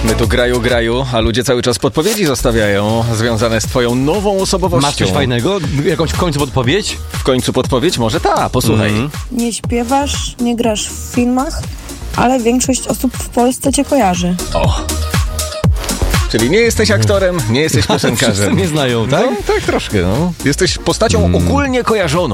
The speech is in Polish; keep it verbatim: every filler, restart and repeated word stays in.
My tu graju, graju, a ludzie cały czas podpowiedzi zostawiają związane z twoją nową osobowością. Masz coś fajnego? Jakąś w końcu podpowiedź? W końcu podpowiedź? Może ta, posłuchaj. Mm. Nie śpiewasz, nie grasz w filmach, ale większość osób w Polsce cię kojarzy. O! Czyli nie jesteś aktorem, nie jesteś piosenkarzem. Wszyscy mnie znają, tak? No, tak troszkę, no. Jesteś postacią ogólnie kojarzoną.